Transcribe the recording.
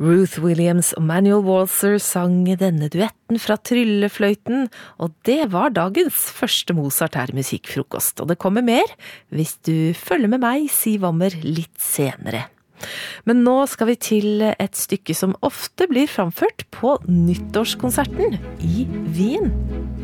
Ruth Williams og Manuel Walser sang denne duetten fra Tryllefløyten, og det var dagens første Mozart her i Musikkfrokost. Og det kommer mer hvis du følger med meg, Siv Ommer, litt senere. Men nå skal vi til et stykke som ofte blir framført på nyttårskonserten i Wien.